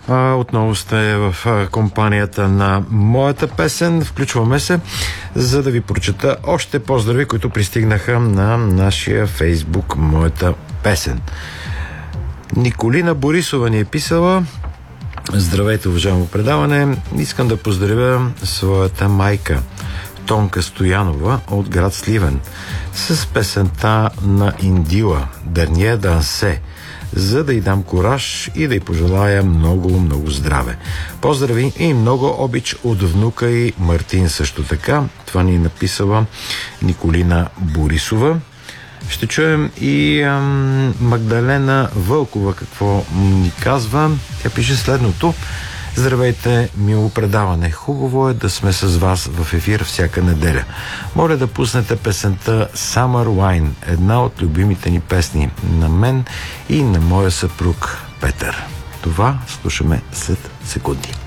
Отново сте в компанията на моята песен. Включваме се, за да ви прочета още поздрави, които пристигнаха на нашия Фейсбук Моята песен. Николина Борисова ни е писала: здравейте, уважаемо предаване. Искам да поздравя своята майка Тонка Стоянова от град Сливен с песента на Индила "Dernier Danse", за да й дам кураж и да й пожелая много, много здраве. Поздрави и много обич от внука и Мартин също така. Това ни е написала Николина Борисова. Ще чуем и Магдалена Вълкова какво ни казва. Тя пише следното: здравейте, мило предаване. Хубаво е да сме с вас в ефир всяка неделя. Моля да пуснете песента Summer Wine, една от любимите ни песни на мен и на моя съпруг Петър. Това слушаме след секунди.